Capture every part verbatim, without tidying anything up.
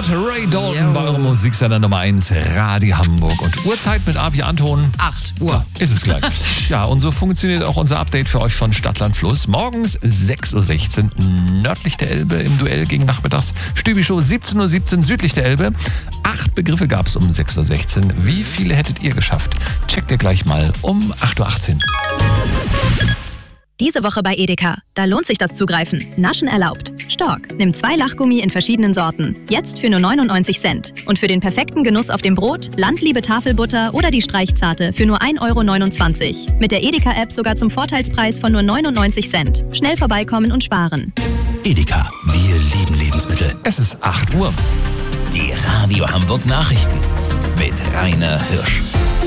Ray Dalton bei eurem Musiksender Nummer eins, Radio Hamburg. Und Uhrzeit mit Avi Anton. acht Uhr. Ja, ist es gleich. Ja, und so funktioniert auch unser Update für euch von Stadtland Fluss. Morgens sechs Uhr sechzehn nördlich der Elbe im Duell gegen nachmittags. Stübi-Show siebzehn Uhr siebzehn südlich der Elbe. Acht Begriffe gab es um sechs Uhr sechzehn. Wie viele hättet ihr geschafft? Checkt ihr gleich mal um acht Uhr achtzehn. Diese Woche bei Edeka. Da lohnt sich das Zugreifen. Naschen erlaubt. Stork. Nimm zwei Lachgummi in verschiedenen Sorten. Jetzt für nur neunundneunzig Cent. Und für den perfekten Genuss auf dem Brot, Landliebe Tafelbutter oder die Streichzarte für nur ein Euro neunundzwanzig. Mit der Edeka-App sogar zum Vorteilspreis von nur neunundneunzig Cent. Schnell vorbeikommen und sparen. Edeka. Wir lieben Lebensmittel. Es ist acht Uhr. Die Radio Hamburg Nachrichten mit Rainer Hirsch.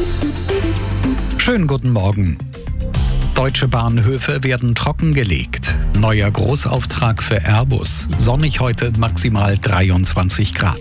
Schönen guten Morgen. Deutsche Bahnhöfe werden trockengelegt. Neuer Großauftrag für Airbus. Sonnig heute, maximal dreiundzwanzig Grad.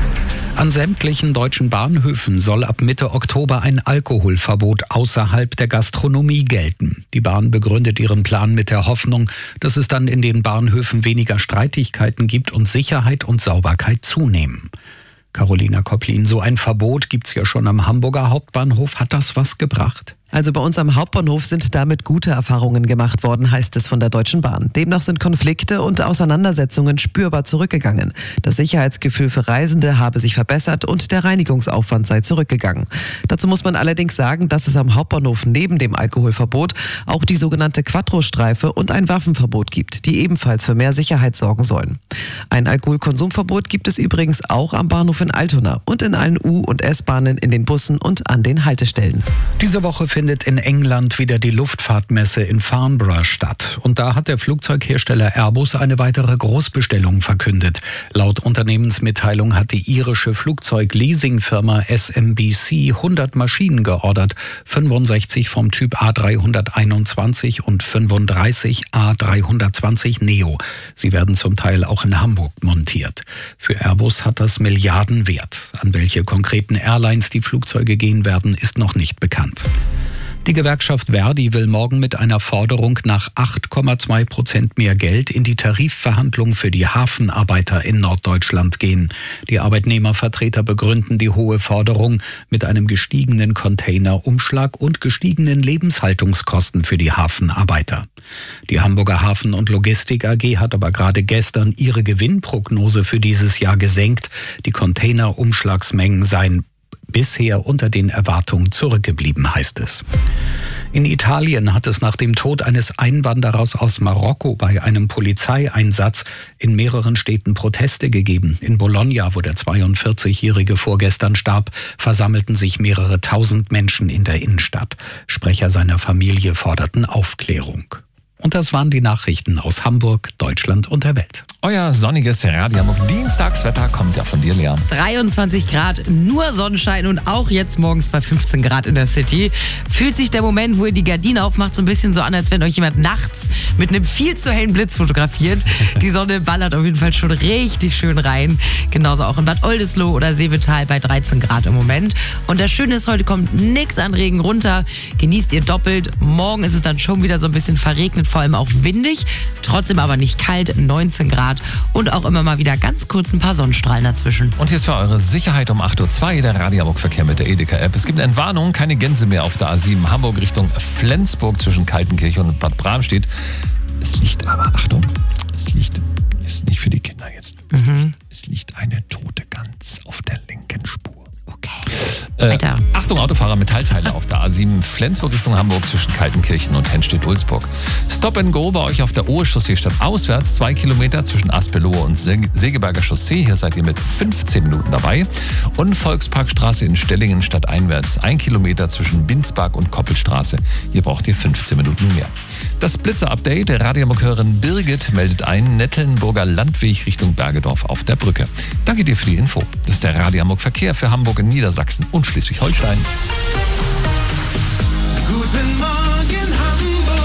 An sämtlichen deutschen Bahnhöfen soll ab Mitte Oktober ein Alkoholverbot außerhalb der Gastronomie gelten. Die Bahn begründet ihren Plan mit der Hoffnung, dass es dann in den Bahnhöfen weniger Streitigkeiten gibt und Sicherheit und Sauberkeit zunehmen. Carolina Kopplin, so ein Verbot gibt's ja schon am Hamburger Hauptbahnhof. Hat das was gebracht? Also bei uns am Hauptbahnhof sind damit gute Erfahrungen gemacht worden, heißt es von der Deutschen Bahn. Demnach sind Konflikte und Auseinandersetzungen spürbar zurückgegangen. Das Sicherheitsgefühl für Reisende habe sich verbessert und der Reinigungsaufwand sei zurückgegangen. Dazu muss man allerdings sagen, dass es am Hauptbahnhof neben dem Alkoholverbot auch die sogenannte Quattro-Streife und ein Waffenverbot gibt, die ebenfalls für mehr Sicherheit sorgen sollen. Ein Alkoholkonsumverbot gibt es übrigens auch am Bahnhof in Altona und in allen U- und S-Bahnen, in den Bussen und an den Haltestellen. Diese Woche findet in England wieder die Luftfahrtmesse in Farnborough statt. Und da hat der Flugzeughersteller Airbus eine weitere Großbestellung verkündet. Laut Unternehmensmitteilung hat die irische Flugzeugleasingfirma S M B C hundert Maschinen geordert, fünfundsechzig vom Typ A dreihunderteinundzwanzig und fünfunddreißig A dreihundertzwanzig Neo. Sie werden zum Teil auch in Hamburg montiert. Für Airbus hat das Milliardenwert. An welche konkreten Airlines die Flugzeuge gehen werden, ist noch nicht bekannt. Die Gewerkschaft Verdi will morgen mit einer Forderung nach acht Komma zwei Prozent mehr Geld in die Tarifverhandlung für die Hafenarbeiter in Norddeutschland gehen. Die Arbeitnehmervertreter begründen die hohe Forderung mit einem gestiegenen Containerumschlag und gestiegenen Lebenshaltungskosten für die Hafenarbeiter. Die Hamburger Hafen- und Logistik A G hat aber gerade gestern ihre Gewinnprognose für dieses Jahr gesenkt. Die Containerumschlagsmengen seien bisher unter den Erwartungen zurückgeblieben, heißt es. In Italien hat es nach dem Tod eines Einwanderers aus Marokko bei einem Polizeieinsatz in mehreren Städten Proteste gegeben. In Bologna, wo der zweiundvierzigjährige vorgestern starb, versammelten sich mehrere tausend Menschen in der Innenstadt. Sprecher seiner Familie forderten Aufklärung. Und das waren die Nachrichten aus Hamburg, Deutschland und der Welt. Euer sonniges Radio Hamburg Dienstagswetter kommt ja von dir, Lea. dreiundzwanzig Grad, nur Sonnenschein und auch jetzt morgens bei fünfzehn Grad in der City. Fühlt sich der Moment, wo ihr die Gardine aufmacht, so ein bisschen so an, als wenn euch jemand nachts mit einem viel zu hellen Blitz fotografiert. Die Sonne ballert auf jeden Fall schon richtig schön rein. Genauso auch in Bad Oldesloe oder Seevetal bei dreizehn Grad im Moment. Und das Schöne ist, heute kommt nichts an Regen runter. Genießt ihr doppelt. Morgen ist es dann schon wieder so ein bisschen verregnet, vor allem auch windig. Trotzdem aber nicht kalt, neunzehn Grad. Und auch immer mal wieder ganz kurz ein paar Sonnenstrahlen dazwischen. Und hier ist für eure Sicherheit um acht Uhr zwei der Radio Hamburg Verkehr mit der Edeka-App. Es gibt eine Entwarnung, keine Gänse mehr auf der A sieben Hamburg Richtung Flensburg zwischen Kaltenkirche und Bad Bramstedt. Es liegt aber, Achtung, es liegt, ist nicht für die Kinder jetzt. Es, Mhm. liegt, es liegt eine tote Gans auf der linken Spur. Okay. Äh, Weiter. Achtung, Autofahrer, Metallteile auf der A sieben Flensburg Richtung Hamburg zwischen Kaltenkirchen und Hennstedt-Ulzburg. Stop and Go bei euch auf der Ohe-Chaussee statt auswärts, zwei Kilometer zwischen Aspeloa und Se- Segeberger Chaussee. Hier seid ihr mit fünfzehn Minuten dabei. Und Volksparkstraße in Stellingen statt einwärts, ein Kilometer zwischen Binsbach und Koppelstraße. Hier braucht ihr fünfzehn Minuten mehr. Das Blitzer-Update, der Radio Hamburg-Hörerin Birgit meldet ein, Nettelnburger Landweg Richtung Bergedorf auf der Brücke. Danke dir für die Info. Das ist der Radio Hamburg Verkehr für Hamburg in Niedersachsen und Schleswig-Holstein. Guten Morgen Hamburg.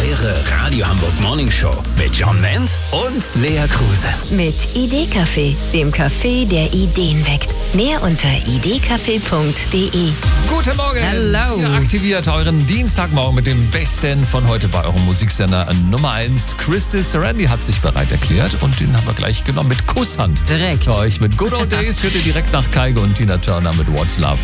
legendäre Radio Hamburg Morning Show mit John Ment und Lea Kruse. Mit Idee-Café, dem Café, der Ideen weckt. Mehr unter idee-café punkt de. Guten Morgen. Hello. Ihr aktiviert euren Dienstagmorgen mit dem Besten von heute bei eurem Musiksender Nummer eins. Crystal Sarandon hat sich bereit erklärt und den haben wir gleich genommen mit Kusshand. Direkt. Für euch mit Good Old Days führt ihr direkt nach Kygo und Tina Turner mit What's Love.